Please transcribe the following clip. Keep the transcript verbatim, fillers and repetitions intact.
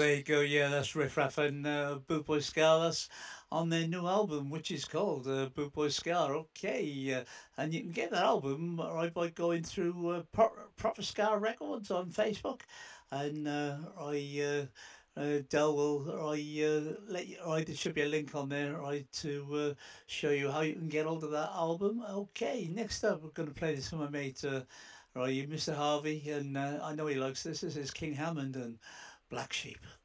there you go. Yeah, that's Riff Raff and uh, Boot Boy Scar. That's on their new album, which is called uh, Boot Boy Scar. Okay, uh, and you can get that album right by going through uh, Pro- Proper Scar Records on Facebook, and uh, I. Uh, uh, Del will I uh, let you. Right, there should be a link on there, right, to uh, show you how you can get hold of that album. Okay, next up, we're going to play this for my mate, uh, right, Mister Harvey, and uh, I know he likes this. This is King Hammond and Black Sheep.